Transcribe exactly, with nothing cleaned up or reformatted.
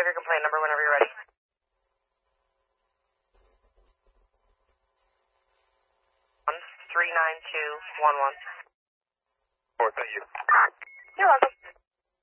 your complaint number whenever you're ready. three nine two one one. Oh, thank you. You're welcome.